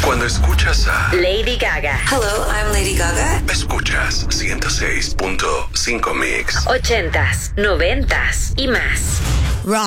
Cuando escuchas a Lady Gaga. Hello, I'm Lady Gaga. Escuchas 106.5 Mix. 80s, 90s y más.